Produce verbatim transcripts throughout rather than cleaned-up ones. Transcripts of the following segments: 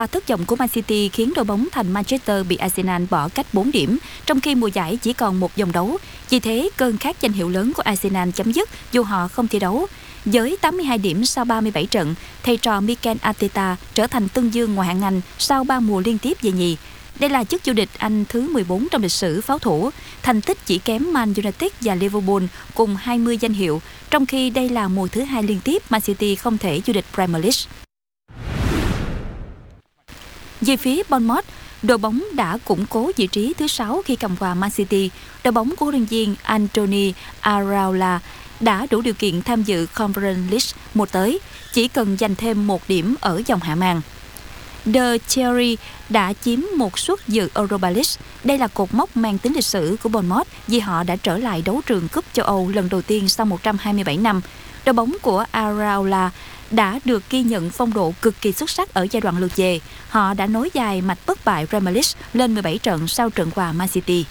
Thất vọng của Man City khiến đội bóng thành Manchester bị Arsenal bỏ cách bốn điểm, trong khi mùa giải chỉ còn một vòng đấu. Vì thế, cơn khát danh hiệu lớn của Arsenal chấm dứt dù họ không thi đấu. Với tám mươi hai điểm sau ba mươi bảy trận, thầy trò Mikel Arteta trở thành Tân Dương ngoại hạng Anh sau ba mùa liên tiếp về nhì. Đây là chức vô địch Anh thứ mười bốn trong lịch sử pháo thủ, thành tích chỉ kém Man United và Liverpool cùng hai mươi danh hiệu, trong khi đây là mùa thứ hai liên tiếp Man City không thể vô địch Premier League. Về phía Bournemouth, đội bóng đã củng cố vị trí thứ sáu khi cầm hòa Man City. Đội bóng của huấn luyện viên Anthony Araola đã đủ điều kiện tham dự Conference League mùa tới, chỉ cần giành thêm một điểm ở vòng hạ màn. The Cherry đã chiếm một suất dự Europa League. Đây là cột mốc mang tính lịch sử của Bournemouth vì họ đã trở lại đấu trường cúp châu Âu lần đầu tiên sau một trăm hai mươi bảy năm. Đội bóng của Araola đã được ghi nhận phong độ cực kỳ xuất sắc ở giai đoạn lượt về. Họ đã nối dài mạch bất bại Premier League lên mười bảy trận sau trận hòa Man City.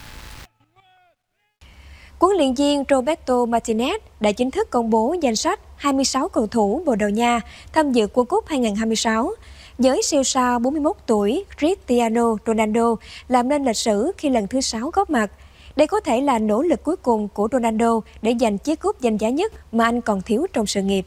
Huấn luyện viên Roberto Martinez đã chính thức công bố danh sách hai mươi sáu cầu thủ Bồ Đào Nha tham dự World Cup hai không hai sáu. Với siêu sao bốn mươi mốt tuổi Cristiano Ronaldo làm nên lịch sử khi lần thứ sáu góp mặt. Đây có thể là nỗ lực cuối cùng của Ronaldo để giành chiếc cúp danh giá nhất mà anh còn thiếu trong sự nghiệp.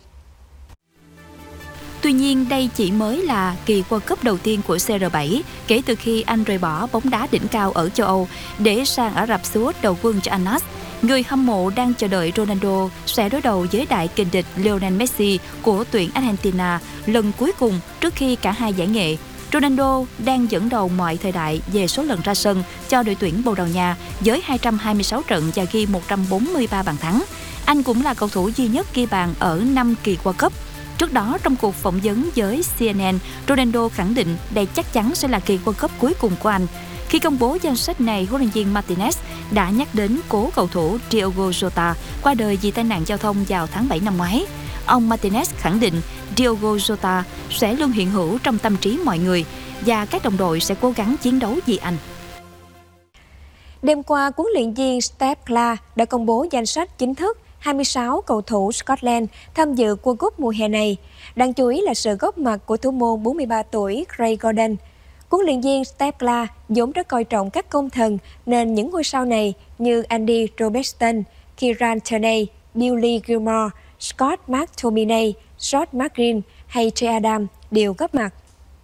Tuy nhiên, đây chỉ mới là kỳ World Cup đầu tiên của xê rờ bảy kể từ khi anh rời bỏ bóng đá đỉnh cao ở châu Âu để sang Ả Rập Xê Út đầu quân cho Al Nassr. Người hâm mộ đang chờ đợi Ronaldo sẽ đối đầu với đại kình địch Lionel Messi của tuyển Argentina lần cuối cùng trước khi cả hai giải nghệ. Ronaldo đang dẫn đầu mọi thời đại về số lần ra sân cho đội tuyển Bồ Đào Nha với hai trăm hai mươi sáu trận và ghi một trăm bốn mươi ba bàn thắng. Anh cũng là cầu thủ duy nhất ghi bàn ở năm kỳ World Cup. Trước đó, trong cuộc phỏng vấn với xê en en, Ronaldo khẳng định đây chắc chắn sẽ là kỳ World Cup cuối cùng của anh. Khi công bố danh sách này, huấn luyện viên Martinez đã nhắc đến cố cầu thủ Diogo Jota qua đời vì tai nạn giao thông vào tháng bảy năm ngoái. Ông Martinez khẳng định Diogo Jota sẽ luôn hiện hữu trong tâm trí mọi người và các đồng đội sẽ cố gắng chiến đấu vì anh. Đêm qua, huấn luyện viên Steve Clarke đã công bố danh sách chính thức hai mươi sáu cầu thủ Scotland tham dự World Cup mùa hè này. Đáng chú ý là sự góp mặt của thủ môn bốn mươi ba tuổi Craig Gordon. Huấn luyện viên Steve Clarke vốn rất coi trọng các công thần nên những ngôi sao này như Andy Robertson, Kieran Tierney, Billy Gilmore, Scott McTominay, George McGinn hay Che Adam đều góp mặt.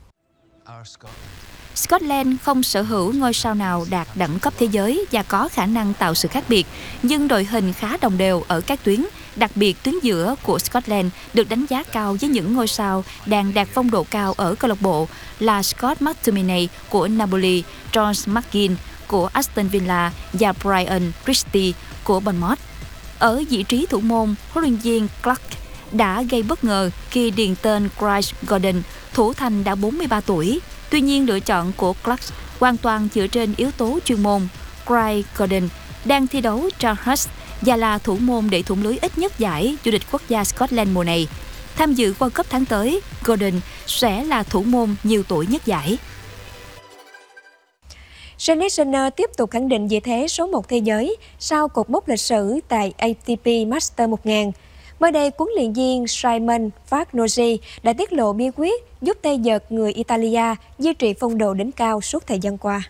Scotland không sở hữu ngôi sao nào đạt đẳng cấp thế giới và có khả năng tạo sự khác biệt, nhưng đội hình khá đồng đều ở các tuyến, đặc biệt tuyến giữa của Scotland được đánh giá cao với những ngôi sao đang đạt phong độ cao ở câu lạc bộ là Scott McTominay của Napoli, George McGinn của Aston Villa và Brian Christie của Bournemouth. Ở vị trí thủ môn, huấn luyện viên Clarke đã gây bất ngờ khi điền tên Craig Gordon, thủ thành đã bốn mươi ba tuổi. Tuy nhiên, lựa chọn của Clarke hoàn toàn dựa trên yếu tố chuyên môn. Craig Gordon đang thi đấu cho Hurst và là thủ môn để thủng lưới ít nhất giải vô địch quốc gia Scotland mùa này. Tham dự World Cup tháng tới, Gordon sẽ là thủ môn nhiều tuổi nhất giải. Jannik Sinner tiếp tục khẳng định vị thế số một thế giới sau cột mốc lịch sử tại a tê pê Masters một nghìn. Mới đây, huấn luyện viên Simon Fagnozzi đã tiết lộ bí quyết giúp tay vợt người Italia duy trì phong độ đỉnh cao suốt thời gian qua.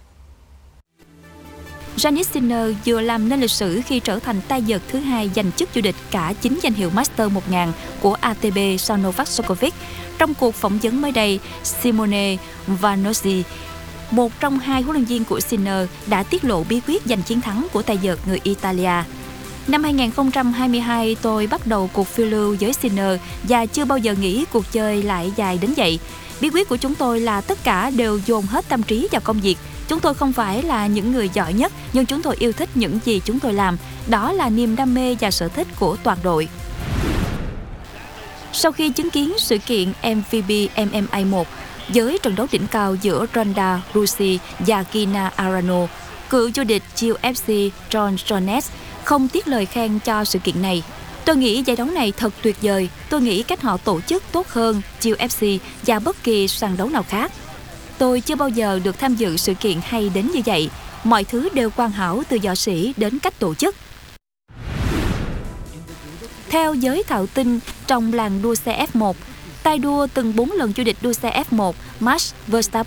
Jannik Sinner vừa làm nên lịch sử khi trở thành tay vợt thứ hai giành chức vô địch cả chín danh hiệu Masters một nghìn của a tê pê sau Novak Djokovic. Trong cuộc phỏng vấn mới đây, Simone Vanozzi, một trong hai huấn luyện viên của Sinner, đã tiết lộ bí quyết giành chiến thắng của tay vợt người Italia. Năm hai không hai hai, tôi bắt đầu cuộc phiêu lưu với Sinner và chưa bao giờ nghĩ cuộc chơi lại dài đến vậy. Bí quyết của chúng tôi là tất cả đều dồn hết tâm trí vào công việc. Chúng tôi không phải là những người giỏi nhất, nhưng chúng tôi yêu thích những gì chúng tôi làm. Đó là niềm đam mê và sở thích của toàn đội. Sau khi chứng kiến sự kiện em vê pê em em a một với trận đấu đỉnh cao giữa Ronda Rousey và Gina Carano, cựu vô địch giê u ép xê John Jones không tiếc lời khen cho sự kiện này. Tôi nghĩ giải đấu này thật tuyệt vời. Tôi nghĩ cách họ tổ chức tốt hơn giê u ép xê và bất kỳ sàn đấu nào khác. Tôi chưa bao giờ được tham dự sự kiện hay đến như vậy. Mọi thứ đều hoàn hảo từ võ sĩ đến cách tổ chức. Theo giới thạo tin trong làng đua xe ép một, tay đua từng bốn lần vô địch đua xe ép một Max Verstappen